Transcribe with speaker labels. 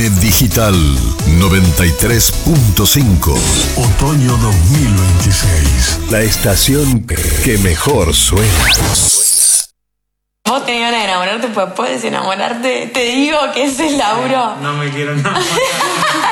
Speaker 1: Digital 93.5. Otoño 2026. La estación que mejor suena.
Speaker 2: Vos tenés ganas de enamorarte, pues puedes enamorarte. Te digo que ese es Lauro.
Speaker 3: No me quiero enamorar.